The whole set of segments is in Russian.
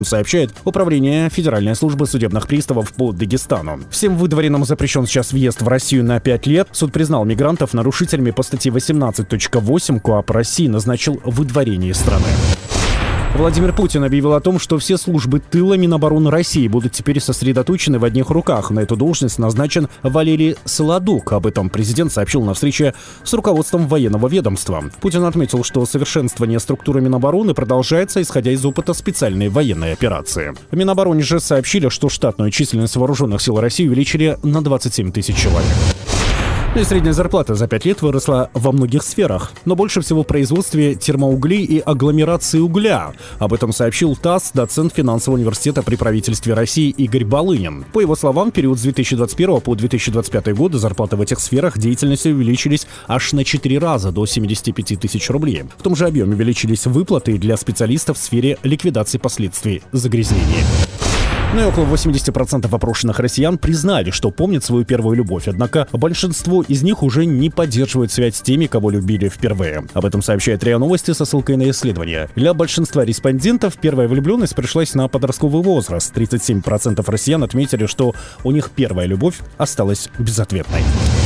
сообщает Управление Федеральной службы судебных приставов по Дагестану. Всем выдворенным запрещен сейчас въезд в Россию на 5 лет. Суд признал мигрантов нарушителями по статье 18.8 КоАП России, назначил выдворение из страны. Владимир Путин объявил о том, что все службы тыла Минобороны России будут теперь сосредоточены в одних руках. На эту должность назначен Валерий Солодук. Об этом президент сообщил на встрече с руководством военного ведомства. Путин отметил, что совершенствование структуры Минобороны продолжается, исходя из опыта специальной военной операции. В Минобороне же сообщили, что штатную численность вооруженных сил России увеличили на 27 тысяч человек. И средняя зарплата за 5 лет выросла во многих сферах, но больше всего в производстве термоуглей и агломерации угля. Об этом сообщил ТАСС доцент финансового университета при правительстве России Игорь Балынин. По его словам, в период с 2021 по 2025 годы зарплаты в этих сферах деятельности увеличились аж на 4 раза, до 75 тысяч рублей. В том же объеме увеличились выплаты для специалистов в сфере ликвидации последствий загрязнения. Ну и около 80% опрошенных россиян признали, что помнят свою первую любовь. Однако большинство из них уже не поддерживают связь с теми, кого любили впервые. Об этом сообщает РИА Новости со ссылкой на исследование. Для большинства респондентов первая влюбленность пришлась на подростковый возраст. 37% россиян отметили, что у них первая любовь осталась безответной.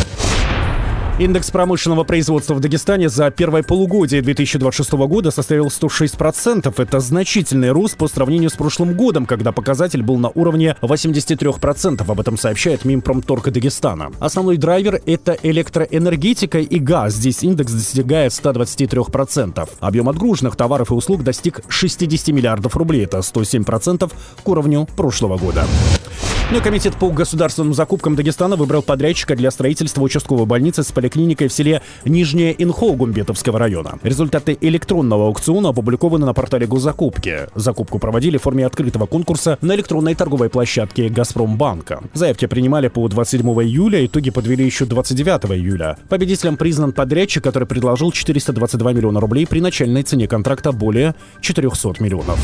Индекс промышленного производства в Дагестане за первое полугодие 2026 года составил 106%. Это значительный рост по сравнению с прошлым годом, когда показатель был на уровне 83%. Об этом сообщает Минпромторг Дагестана. Основной драйвер — это электроэнергетика и газ. Здесь индекс достигает 123%. Объем отгруженных товаров и услуг достиг 60 миллиардов рублей. Это 107% к уровню прошлого года. Но Комитет по государственным закупкам Дагестана выбрал подрядчика для строительства участковой больницы с поликлиникой в селе Нижняя Инхо Гумбетовского района. Результаты электронного аукциона опубликованы на портале госзакупки. Закупку проводили в форме открытого конкурса на электронной торговой площадке Газпромбанка. Заявки принимали по 27 июля, итоги подвели еще 29 июля. Победителем признан подрядчик, который предложил 422 миллиона рублей при начальной цене контракта более 400 миллионов.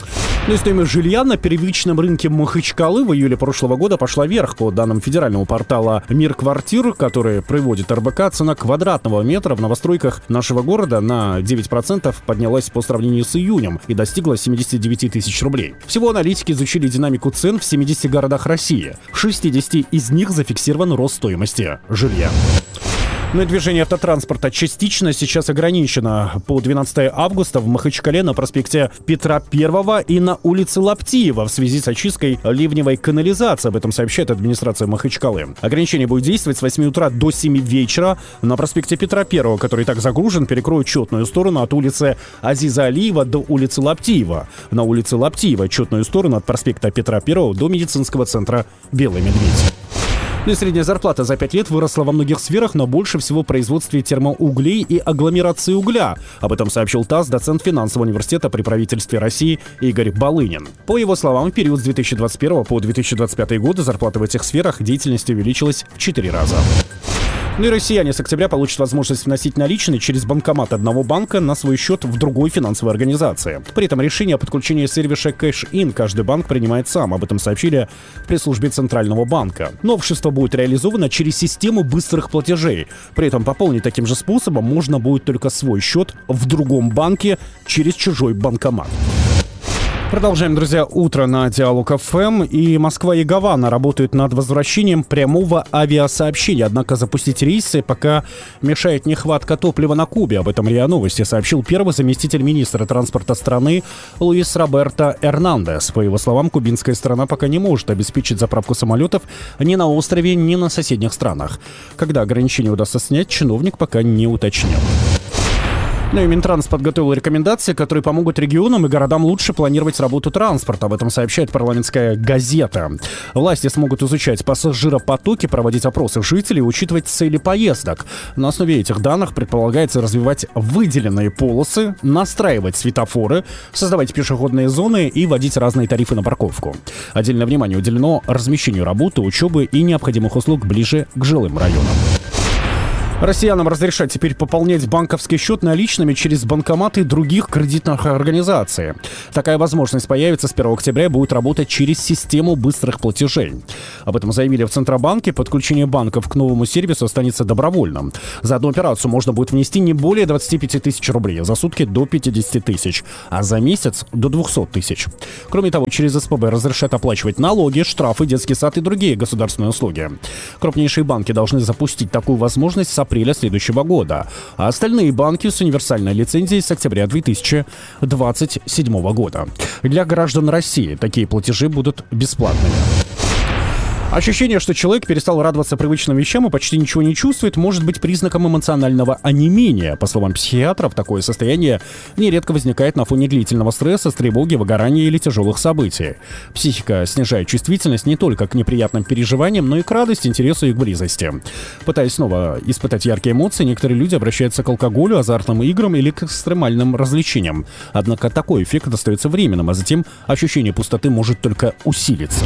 Но и стоимость жилья на первичном рынке Махачкалы в июле прошлого года пошла вверх. По данным федерального портала «Мир квартир», который приводит РБК, цена квадратного метра в новостройках нашего города на 9% поднялась по сравнению с июнем и достигла 79 тысяч рублей. Всего аналитики изучили динамику цен в 70 городах России. В 60 из них зафиксирован рост стоимости жилья. Но и движение автотранспорта частично сейчас ограничено. По 12 августа в Махачкале на проспекте Петра I и на улице Лаптиева в связи с очисткой ливневой канализации. Об этом сообщает администрация Махачкалы. Ограничение будет действовать с 8 утра до 7 вечера. На проспекте Петра I, который так загружен, перекроют четную сторону от улицы Азиза Алиева до улицы Лаптиева. На улице Лаптиева четную сторону от проспекта Петра I до медицинского центра «Белый медведь». Ну и средняя зарплата за 5 лет выросла во многих сферах, но больше всего в производстве термоуглей и агломерации угля. Об этом сообщил ТАСС доцент финансового университета при правительстве России Игорь Балынин. По его словам, в период с 2021 по 2025 годы зарплата в этих сферах деятельности увеличилась в 4 раза. Ну и россияне с октября получат возможность вносить наличные через банкомат одного банка на свой счет в другой финансовой организации. При этом решение о подключении сервиса Cash-In каждый банк принимает сам. Об этом сообщили в пресс-службе Центрального банка. Новшество будет реализовано через систему быстрых платежей. При этом пополнить таким же способом можно будет только свой счет в другом банке через чужой банкомат. Продолжаем, друзья, утро на Диалог ФМ. И Москва и Гавана работают над возвращением прямого авиасообщения. Однако запустить рейсы пока мешает нехватка топлива на Кубе. Об этом РИА Новости сообщил первый заместитель министра транспорта страны Луис Роберто Эрнандес. По его словам, кубинская сторона пока не может обеспечить заправку самолетов ни на острове, ни на соседних странах. Когда ограничения удастся снять, чиновник пока не уточнил. Ну и Минтранс подготовил рекомендации, которые помогут регионам и городам лучше планировать работу транспорта. Об этом сообщает парламентская газета. Власти смогут изучать пассажиропотоки, проводить опросы жителей и учитывать цели поездок. На основе этих данных предполагается развивать выделенные полосы, настраивать светофоры, создавать пешеходные зоны и вводить разные тарифы на парковку. Отдельное внимание уделено размещению работы, учебы и необходимых услуг ближе к жилым районам. Россиянам разрешат теперь пополнять банковский счет наличными через банкоматы других кредитных организаций. Такая возможность появится с 1 октября и будет работать через систему быстрых платежей. Об этом заявили в Центробанке. Подключение банков к новому сервису останется добровольным. За одну операцию можно будет внести не более 25 тысяч рублей, за сутки до 50 тысяч, а за месяц до 200 тысяч. Кроме того, через СПБ разрешат оплачивать налоги, штрафы, детский сад и другие государственные услуги. Крупнейшие банки должны запустить такую возможность с апреля следующего года, а остальные банки с универсальной лицензией с октября 2027 года. Для граждан России такие платежи будут бесплатными. Ощущение, что человек перестал радоваться привычным вещам и почти ничего не чувствует, может быть признаком эмоционального онемения. По словам психиатров, такое состояние нередко возникает на фоне длительного стресса, тревоги, выгорания или тяжелых событий. Психика снижает чувствительность не только к неприятным переживаниям, но и к радости, интересу и к близости. Пытаясь снова испытать яркие эмоции, некоторые люди обращаются к алкоголю, азартным играм или к экстремальным развлечениям. Однако такой эффект остается временным, а затем ощущение пустоты может только усилиться.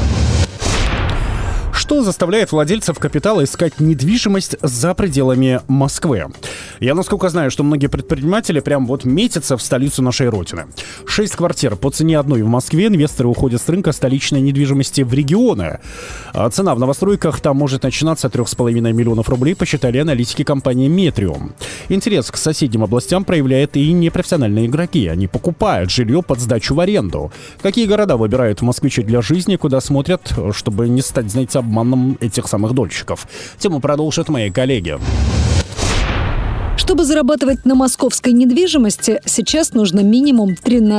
Что заставляет владельцев капитала искать недвижимость за пределами Москвы? Я, насколько знаю, что многие предприниматели прям вот метятся в столицу нашей родины. 6 квартир по цене одной в Москве. Инвесторы уходят с рынка столичной недвижимости в регионы. А цена в новостройках там может начинаться от 3,5 миллионов рублей, посчитали аналитики компании Метриум. Интерес к соседним областям проявляют и непрофессиональные игроки. Они покупают жилье под сдачу в аренду. Какие города выбирают москвичи для жизни, куда смотрят, чтобы не стать, знаете, обманом этих самых дольщиков? Тему продолжат мои коллеги. Чтобы зарабатывать на московской недвижимости, сейчас нужно минимум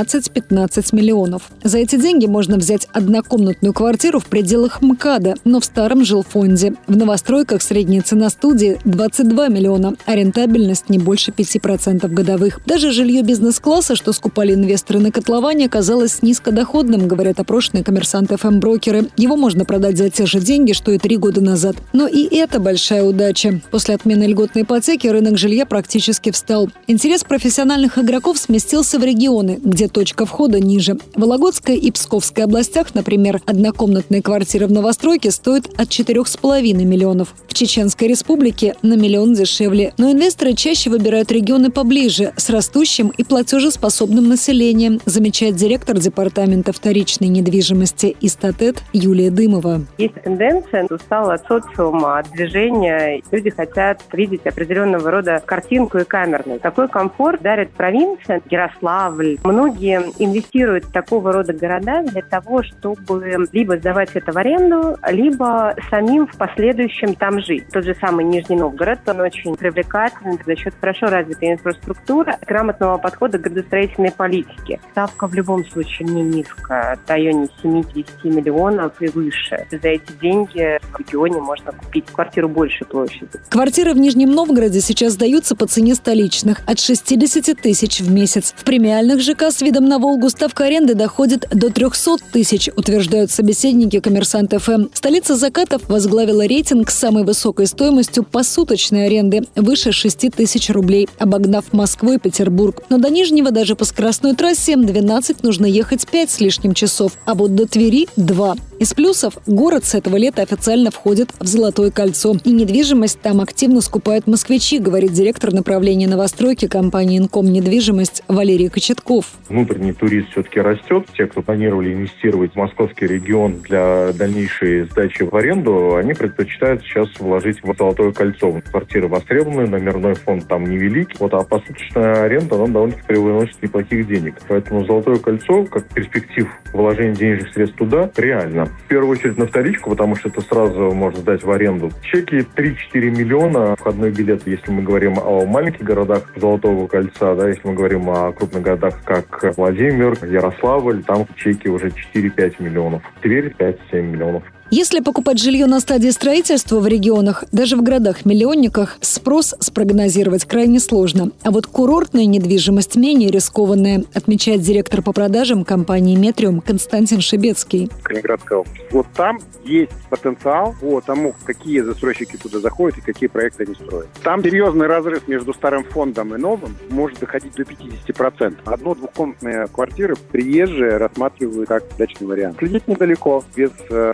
13-15 миллионов. За эти деньги можно взять однокомнатную квартиру в пределах МКАДа, но в старом жилфонде. В новостройках средняя цена студии 22 миллиона, а рентабельность не больше 5% годовых. Даже жилье бизнес-класса, что скупали инвесторы на котловане, оказалось низкодоходным, говорят опрошенные «Коммерсант ФМ» брокеры. Его можно продать за те же деньги, что и 3 года назад. Но и это большая удача. После отмены льготной ипотеки рынок жилья практически встал. Интерес профессиональных игроков сместился в регионы, где точка входа ниже. В Вологодской и Псковской областях, например, однокомнатная квартира в новостройке стоит от 4,5 миллионов. В Чеченской республике на миллион дешевле. Но инвесторы чаще выбирают регионы поближе, с растущим и платежеспособным населением, замечает директор департамента вторичной недвижимости «Истатет» Юлия Дымова. Есть тенденция, устала от социума, от движения. Люди хотят видеть определенного рода картинку и камерную. Такой комфорт дарит провинция, Ярославль. Многие инвестируют в такого рода города для того, чтобы либо сдавать это в аренду, либо самим в последующем там жить. Тот же самый Нижний Новгород, он очень привлекательный за счет хорошо развитой инфраструктуры, грамотного подхода к градостроительной политике. Ставка в любом случае не низкая, в районе 7-10 миллионов и выше. За эти деньги в регионе можно купить квартиру большей площади. Квартиры в Нижнем Новгороде сейчас сдаются по цене столичных – от 60 тысяч в месяц. В премиальных ЖК с видом на Волгу ставка аренды доходит до 300 тысяч, утверждают собеседники «Коммерсант ФМ». Столица закатов возглавила рейтинг с самой высокой стоимостью посуточной аренды – выше 6 тысяч рублей, обогнав Москву и Петербург. Но до Нижнего даже по скоростной трассе М12 нужно ехать 5 с лишним часов, а вот до Твери – 2. Из плюсов – город с этого лета официально входит в Золотое кольцо. И недвижимость там активно скупают москвичи, говорит директор направления новостройки компании «Инком Недвижимость» Валерий Кочетков. Внутренний туризм все-таки растет. Те, кто планировали инвестировать в московский регион для дальнейшей сдачи в аренду, они предпочитают сейчас вложить в Золотое кольцо. Квартиры востребованы, номерной фонд там невелик, а посуточная аренда нам довольно-таки приносит неплохих денег. Поэтому Золотое кольцо, как перспектив вложения денежных средств туда, реально. В первую очередь на вторичку, потому что это сразу можно сдать в аренду. Чеки 3-4 миллиона, входной билет, если мы говорим о маленьких городах Золотого кольца, если мы говорим о крупных городах, как Владимир, Ярославль, там чеки уже 4-5 миллионов. Тверь 5-7 миллионов. Если покупать жилье на стадии строительства в регионах, даже в городах-миллионниках, спрос спрогнозировать крайне сложно. А вот курортная недвижимость менее рискованная, отмечает директор по продажам компании «Метриум» Константин Шебецкий. Калининградская область. Вот там есть потенциал по тому, какие застройщики туда заходят и какие проекты они строят. Там серьезный разрыв между старым фондом и новым может доходить до 50%. Одно-двухкомнатные квартиры приезжие рассматривают как дачный вариант. Следить недалеко, без ремонта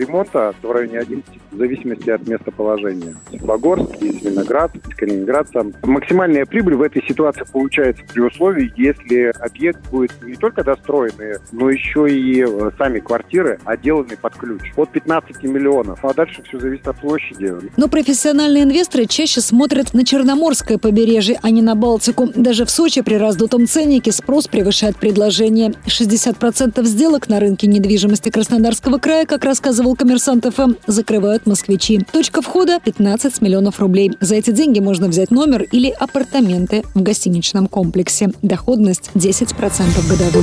где-то в районе 11, в зависимости от местоположения. Теплогорск, Звенигород, Калининград. Максимальная прибыль в этой ситуации получается при условии, если объект будет не только достроенный, но еще и сами квартиры отделаны под ключ. От 15 миллионов. А дальше все зависит от площади. Но профессиональные инвесторы чаще смотрят на Черноморское побережье, а не на Балтику. Даже в Сочи при раздутом ценнике спрос превышает предложение. 60% сделок на рынке недвижимости Краснодарского края, как рассказывал «Коммерсант ФМ», закрывают москвичи. Точка входа – 15 миллионов рублей. За эти деньги можно взять номер или апартаменты в гостиничном комплексе. Доходность 10% годовых.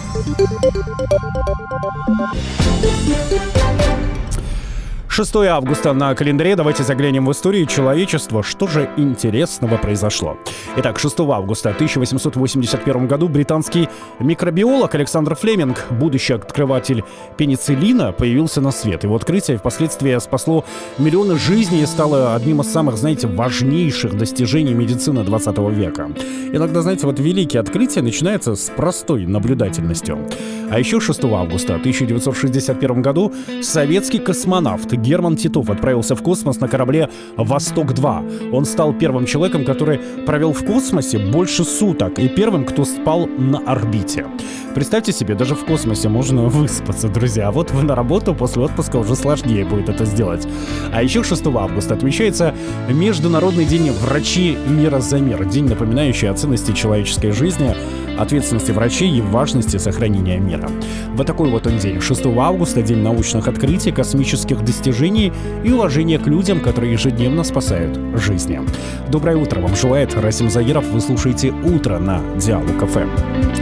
6 августа на календаре. Давайте заглянем в историю человечества. Что же интересного произошло? Итак, 6 августа 1881 году британский микробиолог Александр Флеминг, будущий открыватель пенициллина, появился на свет. Его открытие впоследствии спасло миллионы жизней и стало одним из самых, важнейших достижений медицины 20 века. Иногда, великие открытия начинаются с простой наблюдательностью. А еще 6 августа 1961 году советский космонавт Герман Титов отправился в космос на корабле «Восток-2». Он стал первым человеком, который провел в космосе больше суток, и первым, кто спал на орбите. Представьте себе, даже в космосе можно выспаться, друзья. А вот вы на работу, после отпуска уже сложнее будет это сделать. А еще 6 августа отмечается Международный день врачи мира за мир. День, напоминающий о ценности человеческой жизни, ответственности врачей и важности сохранения мира. Вот такой вот он день. 6 августа, день научных открытий, космических достижений и уважения к людям, которые ежедневно спасают жизни. Доброе утро вам желает Расим Загиров. Вы слушаете «Утро» на Диалог ФМ.